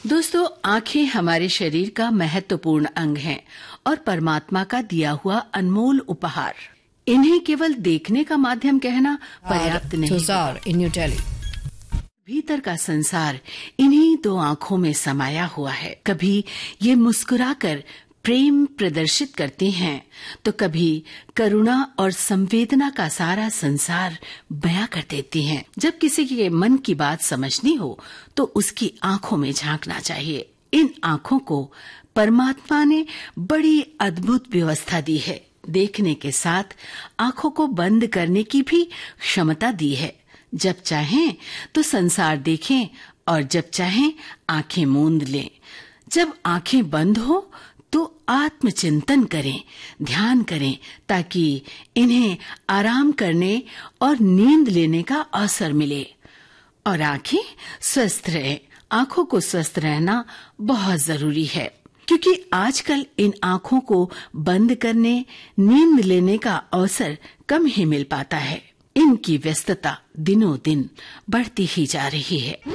दोस्तों, आंखें हमारे शरीर का महत्वपूर्ण अंग हैं और परमात्मा का दिया हुआ अनमोल उपहार। इन्हें केवल देखने का माध्यम कहना पर्याप्त नहीं। भीतर का संसार इन्हीं दो आंखों में समाया हुआ है। कभी ये मुस्कुराकर प्रेम प्रदर्शित करती हैं, तो कभी करुणा और संवेदना का सारा संसार बयां कर देती हैं। जब किसी के मन की बात समझनी हो तो उसकी आंखों में झांकना चाहिए। इन आंखों को परमात्मा ने बड़ी अद्भुत व्यवस्था दी है। देखने के साथ आंखों को बंद करने की भी क्षमता दी है। जब चाहें तो संसार देखें और जब चाहें आंखें मूंद लें। जब आंखें बंद हो तो आत्मचिंतन करें, ध्यान करें, ताकि इन्हें आराम करने और नींद लेने का अवसर मिले और आंखें स्वस्थ रहें। आंखों को स्वस्थ रहना बहुत जरूरी है, क्योंकि आजकल इन आंखों को बंद करने, नींद लेने का अवसर कम ही मिल पाता है। इनकी व्यस्तता दिनों दिन बढ़ती ही जा रही है।